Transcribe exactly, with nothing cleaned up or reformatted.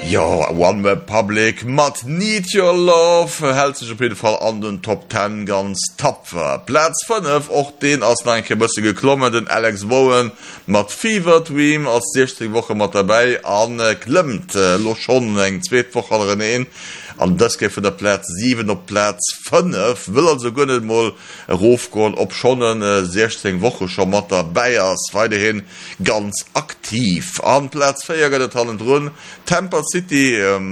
Ja, One Republic mat Need Your Love hält sich op jeden Fall an den Top zehn ganz tapfer. Platz fünf och den ass enke bësse geklommen den Alex Bowen mat Fever Dream als sechzig Woche mat dabei an äh, klemmt äh, loch schon eng zweet Woche allen an das ge der Platz sieben op Platz fünf will also gënnet moll Rofgol op schonnen äh, sechzehn Woche schon mat Bayiers weiterhin ganz aktiv an Platz vier Talent run Temple City ähm,